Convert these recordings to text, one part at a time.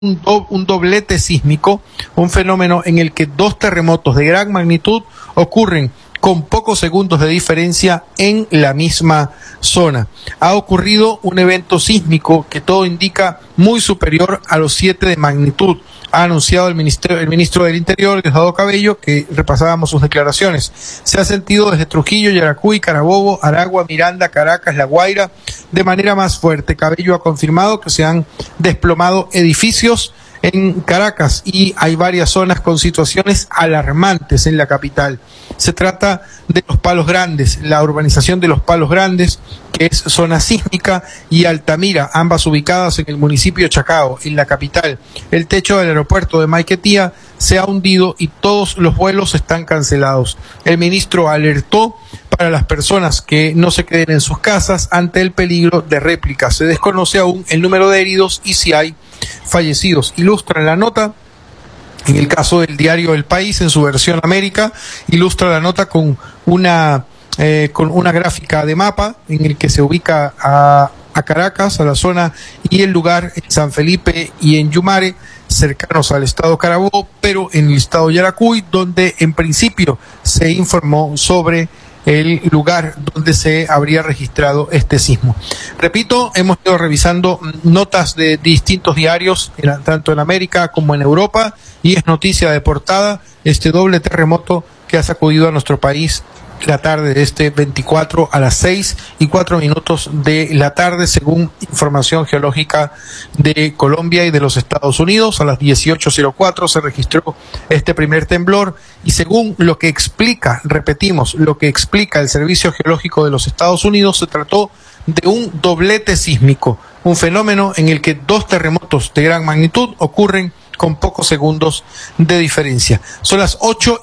un doblete sísmico, un fenómeno en el que dos terremotos de gran magnitud ocurren con pocos segundos de diferencia en la misma zona. Ha ocurrido un evento sísmico que todo indica muy superior a los 7 de magnitud. Ha anunciado el ministro del Interior, Diosdado Cabello, que repasábamos sus declaraciones. Se ha sentido desde Trujillo, Yaracuy, Carabobo, Aragua, Miranda, Caracas, La Guaira, de manera más fuerte. Cabello ha confirmado que se han desplomado edificios en Caracas y hay varias zonas con situaciones alarmantes en la capital. Se trata de Los Palos Grandes, la urbanización de Los Palos Grandes, que es zona sísmica, y Altamira, ambas ubicadas en el municipio de Chacao, en la capital. El techo del aeropuerto de Maiquetía se ha hundido y todos los vuelos están cancelados. El ministro alertó para las personas que no se queden en sus casas ante el peligro de réplica. Se desconoce aún el número de heridos y si hay fallecidos. Ilustra la nota, en el caso del diario El País, en su versión América, ilustra la nota con una gráfica de mapa en el que se ubica a Caracas, a la zona y el lugar en San Felipe y en Yumare, cercanos al estado Carabobo, pero en el estado Yaracuy, donde en principio se informó sobre el lugar donde se habría registrado este sismo. Repito, hemos ido revisando notas de distintos diarios, tanto en América como en Europa, y es noticia de portada este doble terremoto que ha sacudido a nuestro país la tarde de este 24 a las 6:04 de la tarde, según información geológica de Colombia y de los Estados Unidos. A las 18:04 se registró este primer temblor y según lo que explica, repetimos, lo que explica el Servicio Geológico de los Estados Unidos, se trató de un doblete sísmico, un fenómeno en el que dos terremotos de gran magnitud ocurren con pocos segundos de diferencia. Son las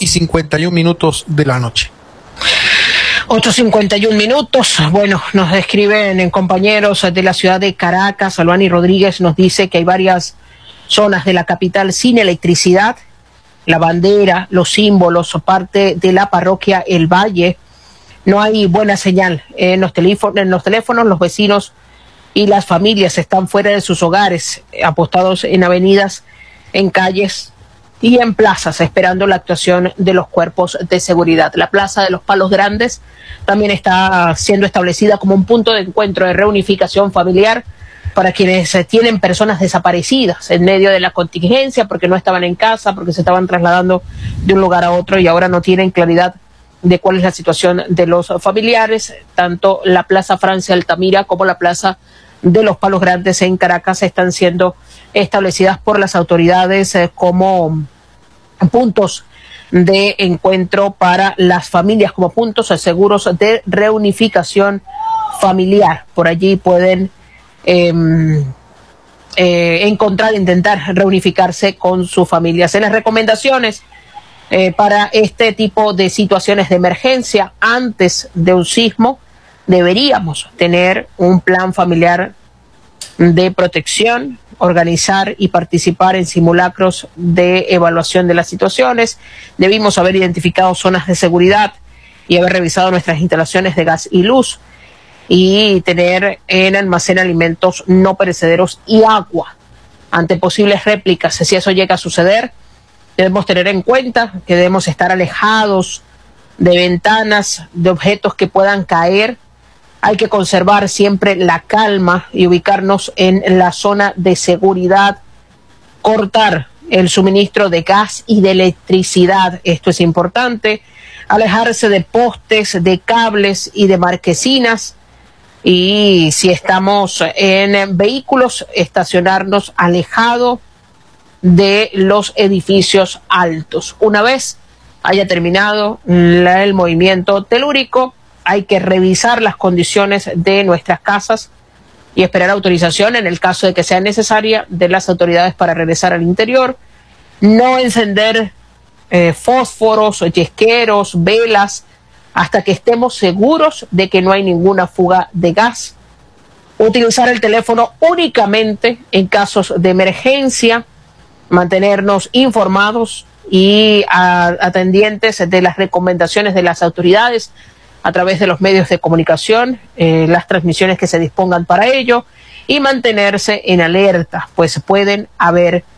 8:51 de la noche. 8:51. Bueno, nos describen compañeros de la ciudad de Caracas. Albani Rodríguez nos dice que hay varias zonas de la capital sin electricidad. La bandera, los símbolos, parte de la parroquia El Valle. No hay buena señal en los teléfonos, los vecinos y las familias están fuera de sus hogares, apostados en avenidas, en calles y en plazas, esperando la actuación de los cuerpos de seguridad. La plaza de los Palos Grandes también está siendo establecida como un punto de encuentro de reunificación familiar para quienes tienen personas desaparecidas en medio de la contingencia, porque no estaban en casa, porque se estaban trasladando de un lugar a otro y ahora no tienen claridad de cuál es la situación de los familiares. Tanto la Plaza Francia Altamira como la Plaza de los Palos Grandes en Caracas están siendo establecidas por las autoridades como puntos de encuentro para las familias, como puntos seguros de reunificación familiar. Por allí pueden intentar reunificarse con sus familias. En las recomendaciones para este tipo de situaciones de emergencia, antes de un sismo, deberíamos tener un plan familiar de protección, organizar y participar en simulacros de evaluación de las situaciones. Debimos haber identificado zonas de seguridad y haber revisado nuestras instalaciones de gas y luz y tener en almacén alimentos no perecederos y agua ante posibles réplicas. Si eso llega a suceder, debemos tener en cuenta que debemos estar alejados de ventanas, de objetos que puedan caer. Hay que conservar siempre la calma y ubicarnos en la zona de seguridad, cortar el suministro de gas y de electricidad, esto es importante, alejarse de postes, de cables y de marquesinas, y si estamos en vehículos, estacionarnos alejado de los edificios altos. Una vez haya terminado el movimiento telúrico, hay que revisar las condiciones de nuestras casas y esperar autorización en el caso de que sea necesaria de las autoridades para regresar al interior. No encender fósforos, yesqueros, velas, hasta que estemos seguros de que no hay ninguna fuga de gas. Utilizar el teléfono únicamente en casos de emergencia, mantenernos informados y atendientes de las recomendaciones de las autoridades a través de los medios de comunicación, las transmisiones que se dispongan para ello, y mantenerse en alerta, pues pueden haber